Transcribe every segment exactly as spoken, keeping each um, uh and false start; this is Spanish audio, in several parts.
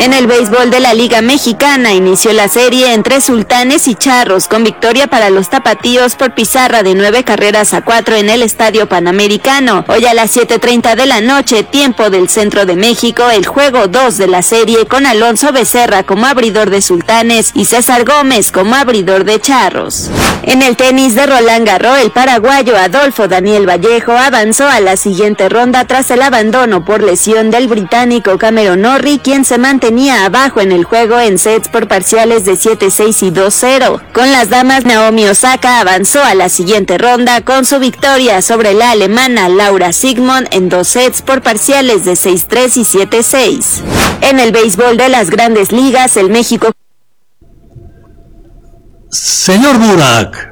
En el béisbol de la Liga Mexicana inició la serie entre Sultanes y Charros con victoria para los tapatíos por pizarra de nueve carreras a cuatro en el Estadio Panamericano. Hoy a las siete treinta de la noche, tiempo del centro de México, el juego dos de la serie con Alonso Becerra como abridor de Sultanes y César Gómez como abridor de Charros. En el tenis de Roland Garros, el paraguayo Adolfo Daniel Vallejo avanzó a la siguiente ronda tras el abandono por lesión del británico Cameron Norrie, quien se mantenía tenía abajo en el juego en sets por parciales de siete seis y dos cero. Con las damas, Naomi Osaka avanzó a la siguiente ronda con su victoria sobre la alemana Laura Sigmund en dos sets por parciales de seis tres y siete seis. En el béisbol de las Grandes Ligas, el México... Señor Burak.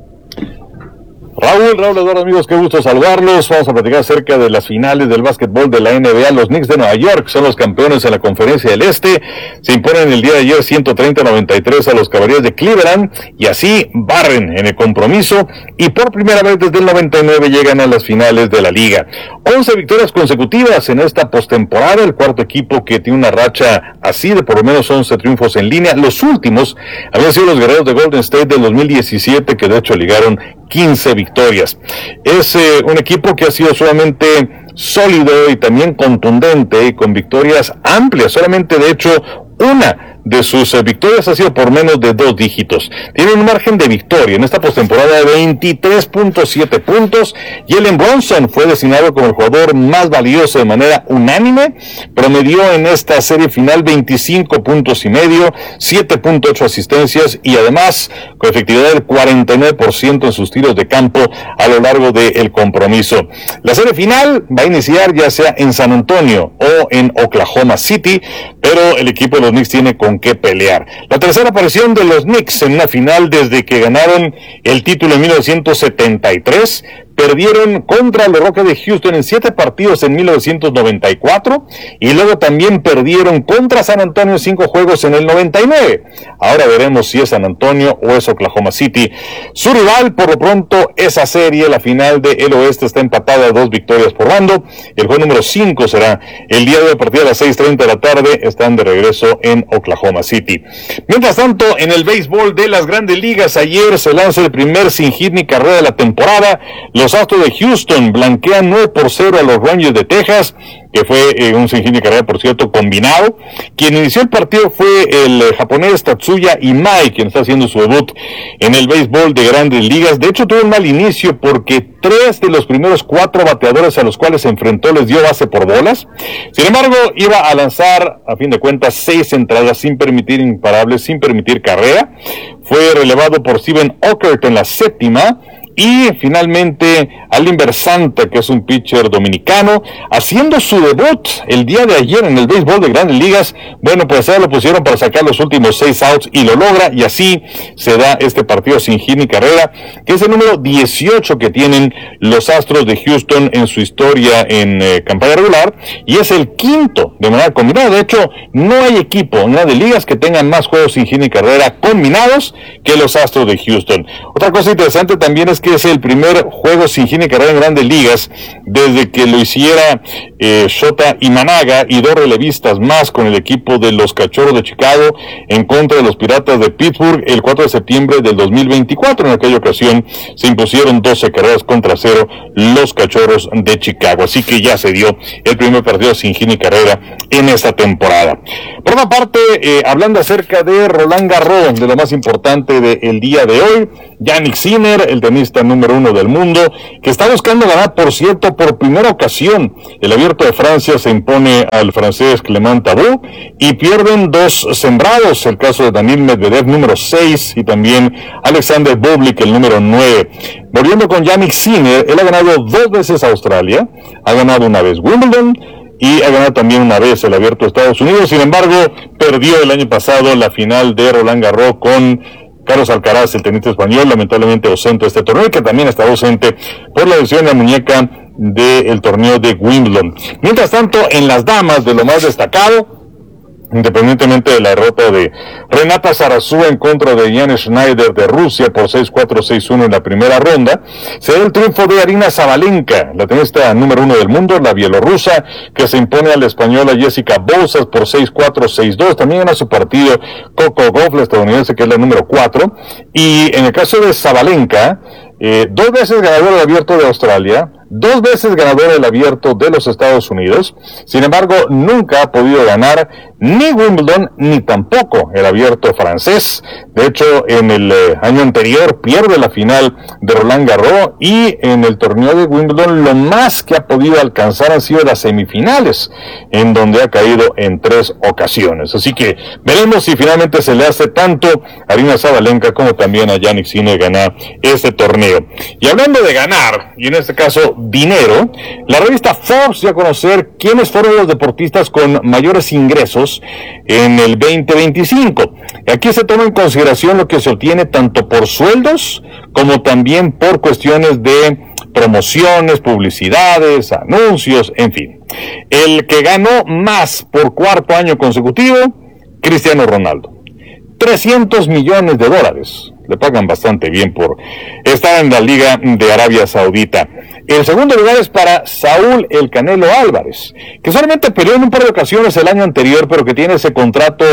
Raúl, Raúl Eduardo, amigos, qué gusto saludarlos. Vamos a platicar acerca de las finales del básquetbol de la N B A. Los Knicks de Nueva York son los campeones en la Conferencia del Este. Se imponen el día de ayer ciento treinta a noventa y tres a los Cavaliers de Cleveland y así barren en el compromiso y por primera vez desde el noventa y nueve llegan a las finales de la liga. once victorias consecutivas en esta postemporada, el cuarto equipo que tiene una racha así de por lo menos once triunfos en línea. Los últimos habían sido los Guerreros de Golden State del dos mil diecisiete, que de hecho ligaron quince victorias. Es eh, un equipo que ha sido sumamente sólido y también contundente y con victorias amplias. Solamente de hecho una de sus eh, victorias ha sido por menos de dos dígitos. Tienen un margen de victoria en esta postemporada de veintitrés punto siete puntos. Jalen Brunson fue designado como el jugador más valioso de manera unánime. Promedió en esta serie final veinticinco puntos y medio, siete punto ocho asistencias y además con efectividad del cuarenta y nueve por ciento en sus tiros de campo a lo largo del compromiso. La serie final va a iniciar ya sea en San Antonio o en Oklahoma City, pero el equipo de los Knicks tiene con qué pelear. La tercera aparición de los Knicks en una final desde que ganaron el título en mil novecientos setenta y tres. Perdieron contra los Rockets de Houston en siete partidos en mil novecientos noventa y cuatro y luego también perdieron contra San Antonio en cinco juegos en el noventa y nueve. Ahora veremos si es San Antonio o es Oklahoma City. Su rival, por lo pronto, esa serie, la final del Oeste, está empatada a dos victorias por bando. El juego número cinco será el día de hoy a partir de las seis treinta de la tarde. Están de regreso en Oklahoma City. Mientras tanto, en el béisbol de las Grandes Ligas, ayer se lanza el primer sin hit ni carrera de la temporada. Los Astros de Houston blanquean nueve por cero a los Rangers de Texas, que fue eh, un sin hit ni carrera, por cierto, combinado. Quien inició el partido fue el eh, japonés Tatsuya Imai, quien está haciendo su debut en el béisbol de Grandes Ligas. De hecho, tuvo un mal inicio porque tres de los primeros cuatro bateadores a los cuales se enfrentó les dio base por bolas. Sin embargo, iba a lanzar, a fin de cuentas, seis entradas sin permitir imparables, sin permitir carrera. Fue relevado por Steven Ockert en la séptima. Y finalmente Alimber Santa, que es un pitcher dominicano, haciendo su debut el día de ayer en el béisbol de Grandes Ligas. Bueno, pues ahora lo pusieron para sacar los últimos seis outs y lo logra, y así se da este partido sin hit ni carrera, que es el número dieciocho que tienen los Astros de Houston en su historia en eh, campaña regular, y es el quinto de manera combinada. De hecho, no hay equipo en Grandes Ligas que tengan más juegos sin hit ni carrera combinados que los Astros de Houston. Otra cosa interesante también es que es el primer juego sin hit ni carrera en Grandes Ligas desde que lo hiciera eh, Shota Imanaga y dos relevistas más con el equipo de los Cachorros de Chicago en contra de los Piratas de Pittsburgh el cuatro de septiembre del dos mil veinticuatro. En aquella ocasión se impusieron doce carreras contra cero los Cachorros de Chicago. Así que ya se dio el primer partido sin hit ni carrera en esta temporada. Por otra parte, eh, hablando acerca de Roland Garros, de lo más importante del día de hoy, Jannik Sinner, el tenista número uno del mundo, que está buscando ganar, por cierto, por primera ocasión. El Abierto de Francia se impone al francés Clément Tabou y pierden dos sembrados, el caso de Daniil Medvedev, número seis, y también Alexander Bublik, el número nueve. Volviendo con Jannik Sinner, él ha ganado dos veces Australia, ha ganado una vez Wimbledon y ha ganado también una vez el Abierto de Estados Unidos. Sin embargo, perdió el año pasado la final de Roland Garros con Carlos Alcaraz, el tenista español, lamentablemente ausente de este torneo, que también está ausente por la lesión en la muñeca del torneo de Wimbledon. Mientras tanto, en las damas, de lo más destacado, independientemente de la derrota de Renata Zarazúa en contra de Jan Schneider de Rusia por seis cuatro, seis uno en la primera ronda, se da el triunfo de Arina Sabalenka, la tenista número uno del mundo, la bielorrusa, que se impone a la española Jessica Bosas por seis cuatro, seis dos. También gana su partido Coco Gauff, la estadounidense, que es la número cuatro. Y en el caso de Sabalenka, eh, dos veces ganadora del Abierto de Australia, dos veces ganadora del Abierto de los Estados Unidos. Sin embargo, nunca ha podido ganar ni Wimbledon ni tampoco el Abierto francés. De hecho, en el eh, año anterior pierde la final de Roland Garros, y en el torneo de Wimbledon lo más que ha podido alcanzar han sido las semifinales, en donde ha caído en tres ocasiones. Así que veremos si finalmente se le hace tanto a Arina Sabalenka como también a Jannik Sinner ganar este torneo. Y hablando de ganar, y en este caso dinero, la revista Forbes dio a conocer quiénes fueron los deportistas con mayores ingresos en el veinte veinticinco. Aquí se toma en consideración lo que se obtiene tanto por sueldos como también por cuestiones de promociones, publicidades, anuncios, en fin. El que ganó más por cuarto año consecutivo, Cristiano Ronaldo. trescientos millones de dólares. Le pagan bastante bien por estar en la Liga de Arabia Saudita. El segundo lugar es para Saúl El Canelo Álvarez, que solamente peleó en un par de ocasiones el año anterior, pero que tiene ese contrato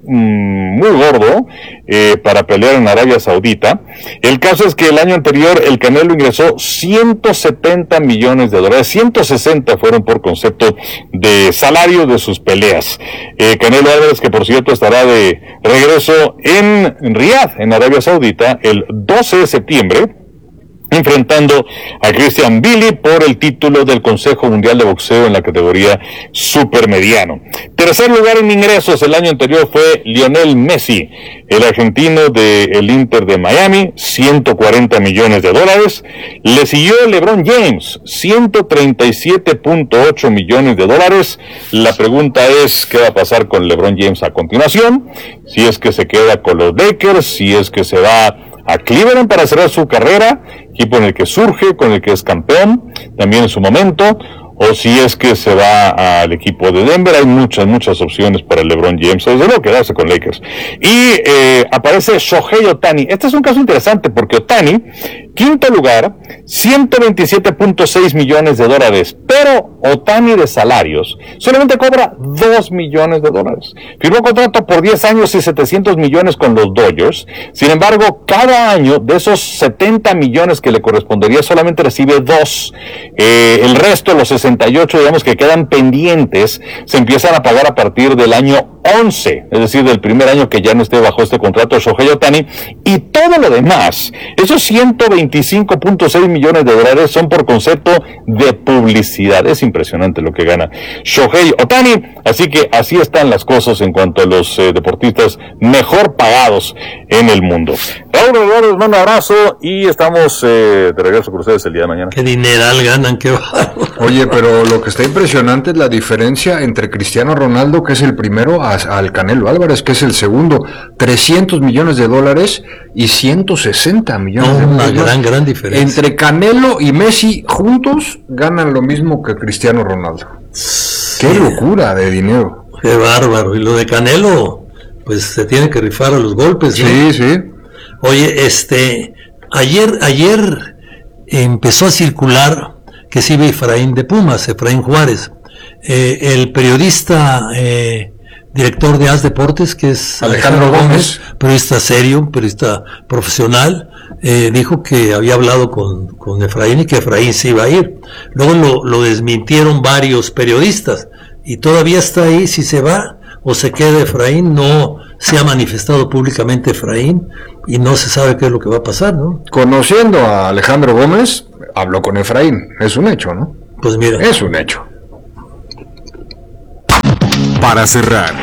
mmm, muy gordo eh, para pelear en Arabia Saudita. El caso es que el año anterior el Canelo ingresó ciento setenta millones de dólares, ciento sesenta fueron por concepto de salario de sus peleas. Eh, Canelo Álvarez, que por cierto estará de regreso en Riyadh, en Arabia Saudita, el doce de septiembre, enfrentando a Christian Billy por el título del Consejo Mundial de Boxeo en la categoría supermediano. Tercer lugar en ingresos el año anterior fue Lionel Messi, el argentino del Inter de Miami, ciento cuarenta millones de dólares. Le siguió LeBron James, ciento treinta y siete punto ocho millones de dólares. La pregunta es, ¿qué va a pasar con LeBron James a continuación? Si es que se queda con los Lakers, si es que se va a Cleveland para cerrar su carrera, equipo en el que surge, con el que es campeón, también en su momento, o si es que se va al equipo de Denver. Hay muchas, muchas opciones para LeBron James, desde luego quedarse con Lakers. Y eh, aparece Shohei Ohtani. Este es un caso interesante porque Ohtani, quinto lugar, ciento veintisiete punto seis millones de dólares, pero Ohtani de salarios solamente cobra dos millones de dólares. Firmó contrato por diez años y setecientos millones con los Dodgers. Sin embargo, cada año de esos setenta millones que le correspondería solamente recibe dos. Eh, el resto, los sesenta y ocho, digamos, que quedan pendientes, se empiezan a pagar a partir del año once, es decir, del primer año que ya no esté bajo este contrato Shohei Ohtani, y todo lo demás, esos ciento veinticinco punto seis millones de dólares son por concepto de publicidad. Es impresionante lo que gana Shohei Ohtani, así que así están las cosas en cuanto a los eh, deportistas mejor pagados en el mundo. Raúl Rodríguez, les mando un abrazo y estamos eh, de regreso con ustedes el día de mañana. Qué dineral ganan, qué bárbaro. Oye, pero lo que está impresionante es la diferencia entre Cristiano Ronaldo, que es el primero, a, al Canelo Álvarez, que es el segundo. trescientos millones de dólares y ciento sesenta millones no, de dólares. Una gran, gran diferencia. Entre Canelo y Messi juntos ganan lo mismo que Cristiano Ronaldo. Sí. Qué locura de dinero. Qué bárbaro. Y lo de Canelo, pues se tiene que rifar a los golpes, ¿no? Sí, sí. Oye, este, ayer, ayer empezó a circular que se iba Efraín de Pumas, Efraín Juárez. Eh, el periodista, eh, director de A S Deportes, que es Alejandro, Alejandro Gómez, Gómez, periodista serio, periodista profesional, eh, dijo que había hablado con, con Efraín y que Efraín se iba a ir. Luego lo, lo desmintieron varios periodistas y todavía está ahí si se va o se queda Efraín. No se ha manifestado públicamente Efraín y no se sabe qué es lo que va a pasar, ¿no? Conociendo a Alejandro Gómez, habló con Efraín, es un hecho, ¿no? Pues mira. Es un hecho. Para cerrar.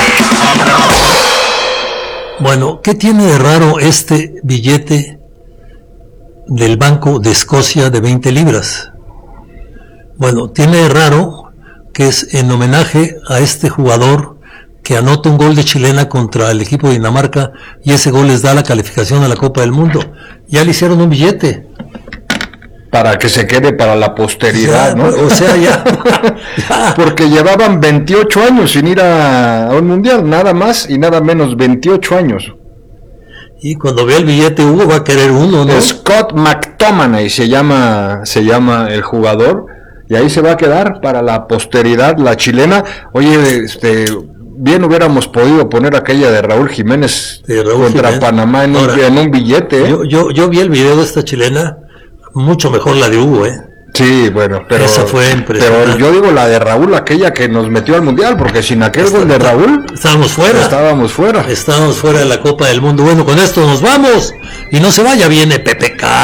Bueno, ¿qué tiene de raro este billete del Banco de Escocia de veinte libras? Bueno, tiene de raro que es en homenaje a este jugador que anota un gol de chilena contra el equipo de Dinamarca y ese gol les da la calificación a la Copa del Mundo. Ya le hicieron un billete. para que se quede para la posteridad, ya, ¿no? O sea, ya, ya. Porque llevaban veintiocho años sin ir a, a un mundial, nada más y nada menos, veintiocho años. Y cuando vea el billete Hugo va a querer uno, ¿no? Scott McTominay se llama, se llama el jugador, y ahí se va a quedar para la posteridad, la chilena. Oye, este, bien hubiéramos podido poner aquella de Raúl Jiménez de Raúl contra Jiménez. Panamá en, Ahora, un, en un billete. ¿eh? Yo, yo, yo vi el video de esta chilena, mucho mejor la de Hugo, ¿eh? Sí, bueno, pero, esa fue impresionante. Pero yo digo la de Raúl, aquella que nos metió al mundial, porque sin aquel gol de Raúl estábamos fuera. Estábamos fuera. Estábamos fuera de la Copa del Mundo. Bueno, con esto nos vamos y no se vaya, viene Pepe K.